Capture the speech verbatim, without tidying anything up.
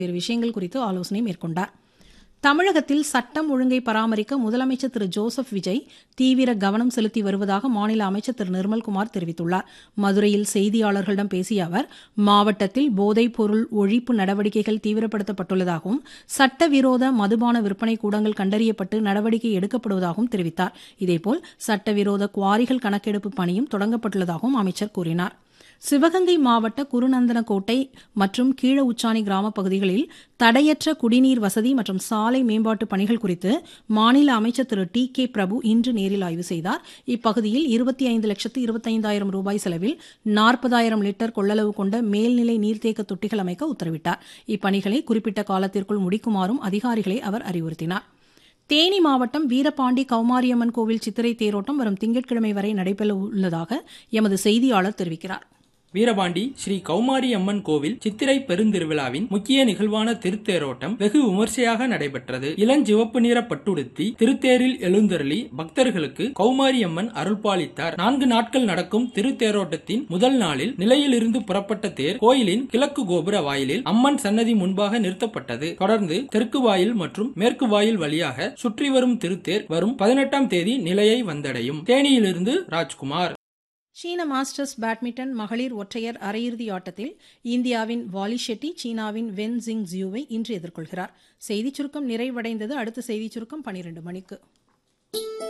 பல்வேறு விஷயங்கள் குறித்து ஆலோசனை மேற்கொண்டார். தமிழகத்தில் சட்டம் ஒழுங்கை பராமரிக்க முதலமைச்சர் திரு ஜோசப் விஜய் தீவிர கவனம் செலுத்தி வருவதாக மாநில அமைச்சர் திரு நிர்மல்குமார் தெரிவித்துள்ளார். மதுரையில் செய்தியாளர்களிடம் பேசிய அவர், மாவட்டத்தில் போதைப் பொருள் ஒழிப்பு நடவடிக்கைகள் தீவிரப்படுத்தப்பட்டுள்ளதாகவும் சட்டவிரோத மதுபான விற்பனை கூடங்கள் கண்டறியப்பட்டு நடவடிக்கை எடுக்கப்படுவதாகவும் தெரிவித்தார். இதேபோல் சட்டவிரோத குவாரிகள் கணக்கெடுப்பு பணியும் தொடங்கப்பட்டுள்ளதாகவும் அமைச்சர் கூறினார். சிவகங்கை மாவட்ட குருநந்தனக்கோட்டை மற்றும் கீழ உச்சாணி கிராம பகுதிகளில் தடையற்ற குடிநீர் வசதி மற்றும் சாலை மேம்பாட்டு பணிகள் குறித்து மாநில அமைச்சர் திரு டி கே பிரபு இன்று நேரில் ஆய்வு செய்தார். இப்பகுதியில் இருபத்தி ஐந்து லட்சத்து இருபத்தைந்தாயிரம் ரூபாய் செலவில் நாற்பதாயிரம் லிட்டர் கொள்ளளவு கொண்ட மேல்நிலை நீர்த்தேக்க தொட்டிகள் அமைக்க உத்தரவிட்டார். இப்பணிகளை குறிப்பிட்ட காலத்திற்குள் முடிக்குமாறும் அதிகாரிகளை அவர் அறிவுறுத்தினார். தேனி மாவட்டம் வீரபாண்டி கௌமாரியம்மன் கோவில் சித்திரை தேரோட்டம் வரும் திங்கட்கிழமை வரை நடைபெற உள்ளதாக எமது செய்தியாளர் தெரிவிக்கிறார். வீரபாண்டி ஸ்ரீ கௌமாரி அம்மன் கோவில் சித்திரை பெருந்திருவிழாவின் முக்கிய நிகழ்வான திருத்தேரோட்டம் வெகு விமர்சையாக நடைபெற்றது. இளஞ்சிவப்பு நிற பட்டுடுத்தி திருத்தேரில் எழுந்தருளி பக்தர்களுக்கு கௌமாரி அம்மன் அருள்பாலித்தார். நான்கு நாட்கள் நடக்கும் திருத்தேரோட்டத்தின் முதல் நாளில் நிலையிலிருந்து புறப்பட்ட தேர் கோயிலின் கிழக்கு கோபுர வாயிலில் அம்மன் சன்னதி முன்பாக நிறுத்தப்பட்டது. தொடர்ந்து தெற்கு வாயில் மற்றும் மேற்கு வாயில் வழியாக சுற்றி வரும் திருத்தேர் வரும் பதினெட்டாம் தேதி நிலையை வந்தடையும். தேனியிலிருந்து ராஜ்குமார். சீன மாஸ்டர்ஸ் பேட்மிண்டன் மகளிர் ஒற்றையர் அரையிறுதி ஆட்டத்தில் இந்தியாவின் வாலி ஷெட்டி சீனாவின் வென் ஜிங் ஜியூவை இன்று எதிர்கொள்கிறார். செய்திச் சுருக்கம் நிறைவடைந்தது. அடுத்த செய்திச் சுருக்கம் பனிரெண்டு மணிக்கு.